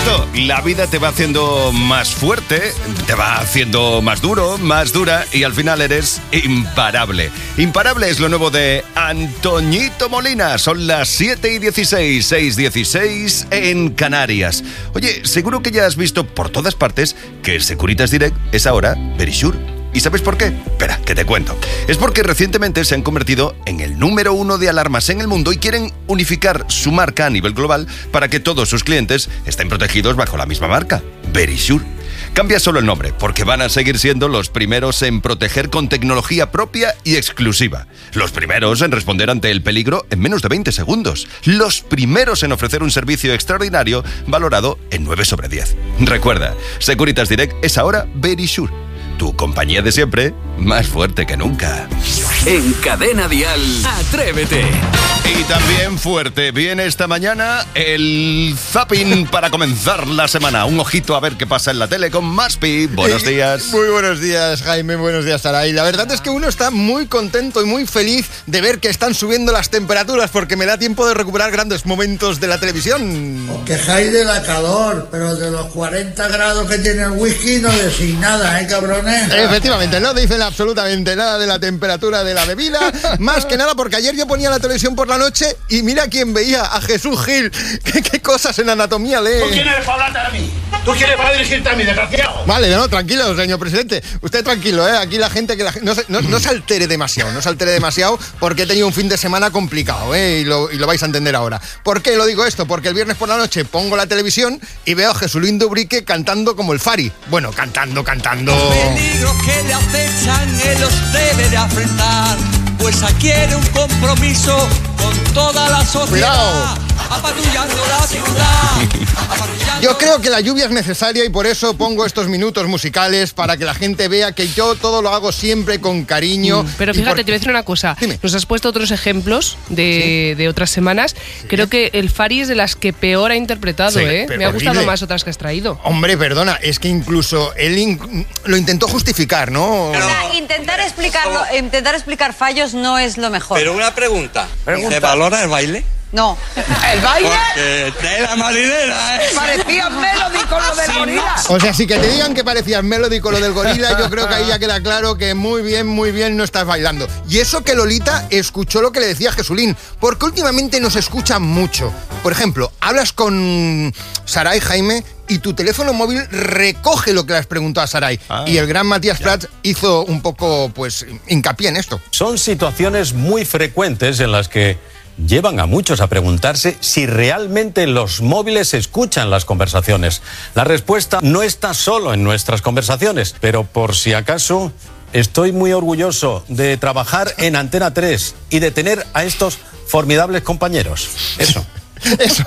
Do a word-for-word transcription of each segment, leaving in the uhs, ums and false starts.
esto, la vida te va haciendo más fuerte, te va haciendo más duro, más dura y al final eres imparable. Imparable es lo nuevo de Antoñito Molina. Son las siete y dieciséis, seis dieciséis en Canarias. Oye, seguro que ya has visto por todas partes que Securitas Direct es ahora Verisure. ¿Y sabes por qué? Espera, que te cuento. Es porque recientemente se han convertido en el número uno de alarmas en el mundo y quieren unificar su marca a nivel global para que todos sus clientes estén protegidos bajo la misma marca, Verisure. Cambia solo el nombre, porque van a seguir siendo los primeros en proteger con tecnología propia y exclusiva. Los primeros en responder ante el peligro en menos de veinte segundos. Los primeros en ofrecer un servicio extraordinario valorado en nueve sobre diez. Recuerda, Securitas Direct es ahora Verisure. Tu compañía de siempre, más fuerte que nunca. En Cadena Dial, Atrévete. Y también fuerte, viene esta mañana el zapping para comenzar la semana. Un ojito a ver qué pasa en la tele con Maspi. Buenos días. Muy buenos días, Jaime, buenos días, Saray. La verdad es que uno está muy contento y muy feliz de ver que están subiendo las temperaturas porque me da tiempo de recuperar grandes momentos de la televisión. Os quejáis de la calor, pero de los cuarenta grados que tiene el whisky no decís nada, ¿eh, cabrones? Efectivamente, no dicen absolutamente nada de la temperatura de la bebida, más que nada porque ayer yo ponía la televisión por la noche y mira quién veía, a Jesús Gil. ¿Qué, qué cosas en anatomía lee? ¿Tú quién eres para hablarte a mí? ¿Tú quién eres para dirigirte a mí, desgraciado? Vale, no, tranquilo, señor presidente. Usted tranquilo, ¿eh? Aquí la gente que la, no, se, no, no se altere demasiado, no se altere demasiado porque he tenido un fin de semana complicado, ¿eh? Y lo, y lo vais a entender ahora. ¿Por qué lo digo esto? Porque el viernes por la noche pongo la televisión y veo a Jesulín Dubrique cantando como el Fari. Bueno, cantando, cantando... Peligros que le acechan, él los debe de afrontar, pues adquiere un compromiso con toda la sociedad. Cuidado. Apatrullando la ciudad. Yo creo que la lluvia es necesaria y por eso pongo estos minutos musicales para que la gente vea que yo todo lo hago siempre con cariño. Mm, pero fíjate, por... te voy a decir una cosa. Dime. Nos has puesto otros ejemplos de, ¿Sí? de otras semanas. Sí. Creo que el Fari es de las que peor ha interpretado, sí, ¿eh? Me ha gustado horrible. Más otras que has traído. Hombre, perdona, es que incluso él in... lo intentó justificar, ¿no? O sea, intentar explicarlo, intentar explicar fallos no es lo mejor. Pero una pregunta. pregunta. ¿Se valora el baile? No. ¿El baile? Porque tela marinera, ¿eh? Parecía Melody con lo del gorila. O sea, si que te digan que parecías Melody con lo del gorila, yo creo que ahí ya queda claro que muy bien, muy bien no estás bailando. Y eso que Lolita escuchó lo que le decía Jesulín, porque últimamente nos escuchan mucho. Por ejemplo, hablas con Saray, Jaime, y tu teléfono móvil recoge lo que le has preguntado a Saray. Ah, y el gran Matías Prats hizo un poco, pues, hincapié en esto. Son situaciones muy frecuentes en las que llevan a muchos a preguntarse si realmente los móviles escuchan las conversaciones. La respuesta no está solo en nuestras conversaciones, pero por si acaso, estoy muy orgulloso de trabajar en Antena tres y de tener a estos formidables compañeros. Eso. Eso.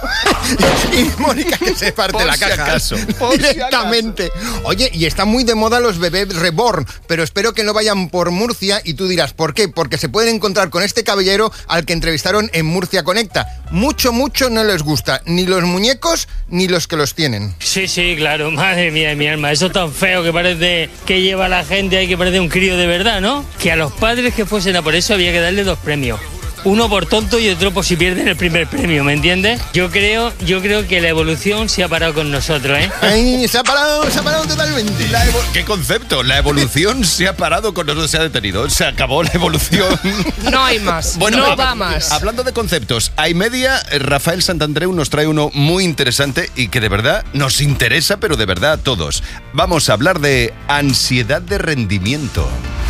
Y Mónica que se parte por la si caja acaso, directamente. Si Oye, y están muy de moda los bebés reborn, pero espero que no vayan por Murcia. Y tú dirás, ¿por qué? Porque se pueden encontrar con este caballero al que entrevistaron en Murcia Conecta. Mucho, mucho no les gusta ni los muñecos ni los que los tienen. Sí, sí, claro, madre mía de mi alma. Eso tan feo que parece que lleva a la gente ahí, que parece un crío de verdad, ¿no? Que a los padres que fuesen a por eso había que darle dos premios. Uno por tonto y otro por si pierden el primer premio, ¿me entiendes? Yo creo, yo creo que la evolución se ha parado con nosotros, ¿eh? Ay, se ha parado, se ha parado totalmente. La evo- ¿Qué concepto? La evolución se ha parado con nosotros, se ha detenido. Se acabó la evolución. No hay más, bueno, no va más. Hablando de conceptos, hay media, Rafael Santandreu nos trae uno muy interesante y que de verdad nos interesa, pero de verdad a todos. Vamos a hablar de ansiedad de rendimiento.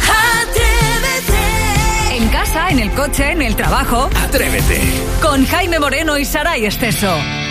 En casa, en el coche, en el trabajo. Atrévete. Con Jaime Moreno y Saray Esteso.